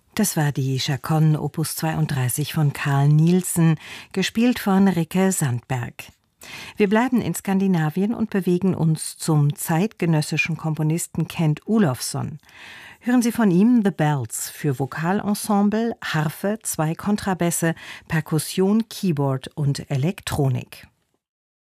Das war die Chaconne Opus 32 von Carl Nielsen, gespielt von Rikke Sandberg. Wir bleiben in Skandinavien und bewegen uns zum zeitgenössischen Komponisten Kent Olofsson. Hören Sie von ihm The Bells für Vokalensemble, Harfe, 2 Kontrabässe, Perkussion, Keyboard und Elektronik.